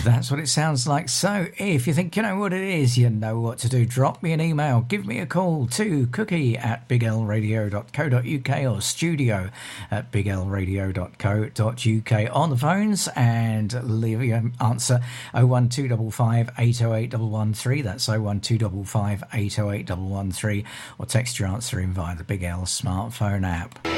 That's what it sounds like. So if you think you know what it is, you know what to do. Drop me an email, give me a call to cookie@biglradio.co.uk or studio@biglradio.co.uk on the phones, and leave your answer 01255 808 113. That's 01255 808 113, or text your answer in via the Big L smartphone app.